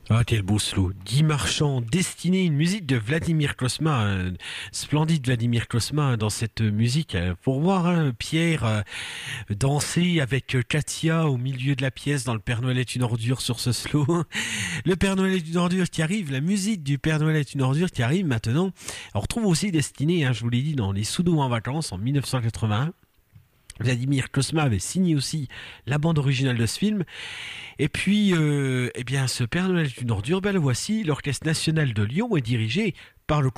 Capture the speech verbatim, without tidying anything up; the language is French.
Ah, quel beau slow. Guy Marchand, Destiné, une musique de Vladimir Cosma, un splendide Vladimir Cosma dans cette musique. Euh, Pour voir hein, Pierre euh, danser avec euh, Katia au milieu de la pièce dans Le Père Noël est une ordure sur ce slow. Le Père Noël est une ordure qui arrive, la musique du Père Noël est une ordure qui arrive maintenant. On retrouve aussi Destiné, hein, je vous l'ai dit, dans Les Soudos en vacances en mille neuf cent quatre-vingt-un. Vladimir Cosma avait signé aussi la bande originale de ce film. Et puis, euh, eh bien, ce Père Noël est une ordure, ben le voici. L'Orchestre national de Lyon est dirigé par le